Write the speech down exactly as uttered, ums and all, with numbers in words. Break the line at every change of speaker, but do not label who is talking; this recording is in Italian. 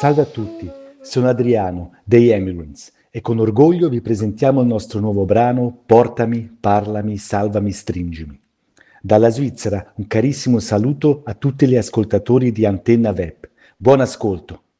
Salve a tutti, sono Adriano dei Emigrants e con orgoglio vi presentiamo il nostro nuovo brano Portami, parlami, salvami, stringimi. Dalla Svizzera un carissimo saluto a tutti gli ascoltatori di Antenna Web. Buon ascolto!